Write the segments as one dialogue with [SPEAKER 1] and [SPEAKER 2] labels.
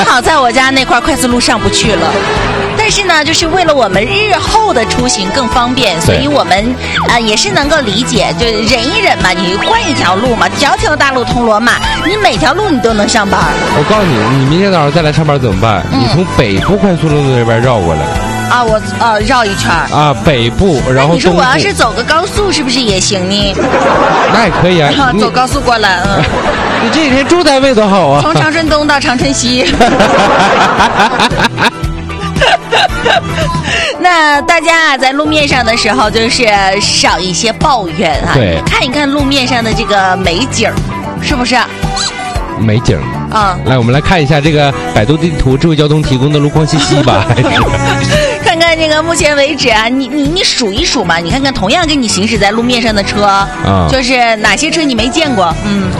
[SPEAKER 1] 好在我家那块快速路上不去了。但是呢，就是为了我们日后的出行更方便，所以我们也是能够理解，就忍一忍嘛，你换一条路嘛，条条大路通罗马，你每条路你都能上班。
[SPEAKER 2] 我告诉你，你明天早上再来上班怎么办？你从北部快速路那边绕过来。
[SPEAKER 1] 啊，我绕一圈
[SPEAKER 2] 啊，北部，然后
[SPEAKER 1] 你说我要是走个高速，是不是也行呢？
[SPEAKER 2] 那也可以啊，
[SPEAKER 1] 走高速过来。
[SPEAKER 2] 你这几天住单位多好啊！
[SPEAKER 1] 从长春东到长春西。那大家在路面上的时候，就是少一些抱怨啊，
[SPEAKER 2] 对，
[SPEAKER 1] 看一看路面上的这个美景，是不是？
[SPEAKER 2] 美景啊，来，我们来看一下这个百度地图智慧交通提供的路况信息吧。
[SPEAKER 1] 看看这个目前为止啊，你数一数嘛，你看看同样跟你行驶在路面上的车，就是哪些车你没见过？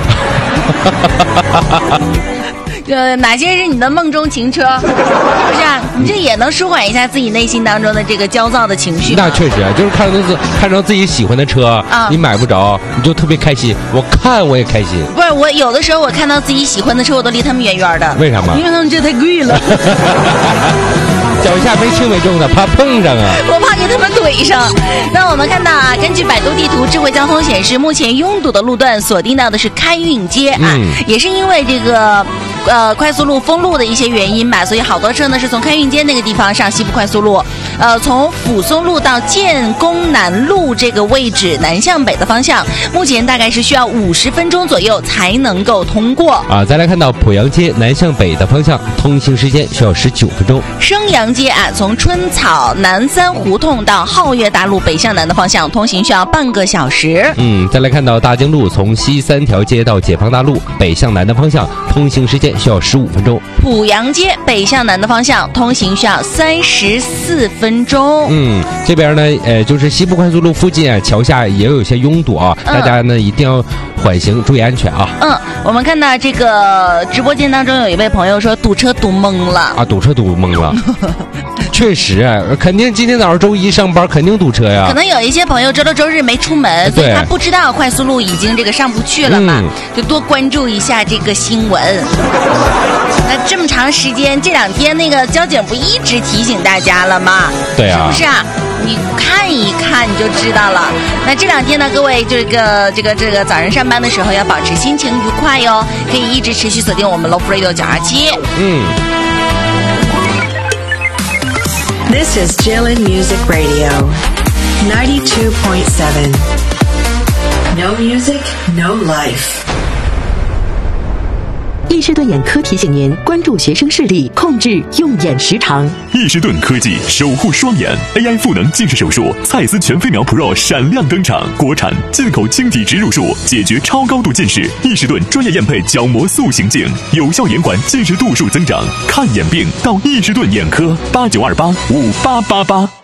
[SPEAKER 1] 哪些是你的梦中情车？是不是啊？你这也能舒缓一下自己内心当中的这个焦躁的情绪。
[SPEAKER 2] 那确实啊，就是看着自己喜欢的车，你买不着，你就特别开心。我看我也开心。
[SPEAKER 1] 不是，我有的时候我看到自己喜欢的车，我都离他们远远的。
[SPEAKER 2] 为什么？
[SPEAKER 1] 因为他们这太贵了。
[SPEAKER 2] 脚下没轻没重的，怕碰上啊！
[SPEAKER 1] 我怕给他们怼上。那我们看到啊，根据百度地图智慧交通显示，目前拥堵的路段锁定到的是开运街啊，也是因为这个快速路封路的一些原因吧，所以好多车呢是从开运街那个地方上西部快速路，从抚松路到建工南路这个位置南向北的方向，目前大概是需要50分钟左右才能够通过
[SPEAKER 2] 啊。再来看到濮阳街南向北的方向，通行时间需要19分钟。
[SPEAKER 1] 升阳街啊，从春草南三胡同到皓月大路北向南的方向，通行需要半个小时。
[SPEAKER 2] 再来看到大经路从西3条街到解放大路北向南的方向，通行时间需要15分钟。
[SPEAKER 1] 濮阳街北向南的方向，通行需要34分钟。
[SPEAKER 2] 这边呢，就是西部快速路附近啊，桥下也有一些拥堵啊，大家呢一定要缓行，注意安全啊。
[SPEAKER 1] 我们看到这个直播间当中有一位朋友说堵车堵懵了
[SPEAKER 2] 啊，堵车堵懵了。确实啊，肯定今天早上周一上班肯定堵车呀。
[SPEAKER 1] 可能有一些朋友周六周日没出门，所以他不知道快速路已经这个上不去了嘛，就多关注一下这个新闻。那这么长时间，这2天那个交警不一直提醒大家了吗？
[SPEAKER 2] 对啊，
[SPEAKER 1] 是不是啊？你看一看你就知道了。那这2天呢，各位这个早上上班的时候要保持心情愉快哟，可以一直持续锁定我们 Love Radio 927。
[SPEAKER 3] This is Jilin Music Radio 92.7. No music, no life.
[SPEAKER 4] 易士顿眼科提醒您关注学生视力，控制用眼时长。
[SPEAKER 5] 易士顿科技守护双眼 AI 赋能近视手术，蔡司全飞秒 Pro 闪亮登场，国产进口晶体植入术，解决超高度近视。易士顿专业验配角膜塑形镜，有效延缓近视度数增长。看眼病到易士顿眼科，89285888。